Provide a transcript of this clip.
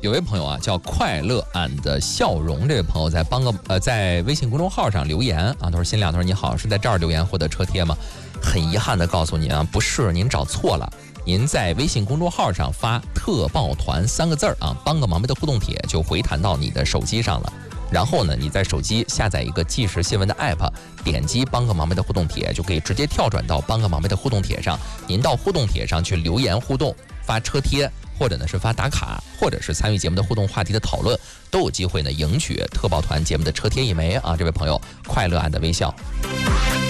有位朋友啊，叫快乐的笑容，这位朋友在微信公众号上留言啊，他说新亮，他说你好，是在这儿留言获得车贴吗？很遗憾的告诉您啊，不是，您找错了。您在微信公众号上发特报团3个字啊，帮个忙呗的互动帖就回弹到你的手机上了。然后呢，你在手机下载一个即时新闻的 app， 点击帮个忙呗的互动帖，就可以直接跳转到帮个忙呗的互动帖上。您到互动帖上去留言互动，发车贴，或者呢是发打卡，或者是参与节目的互动话题的讨论，都有机会呢赢取特报团节目的车贴1枚啊！这位朋友快乐的微笑。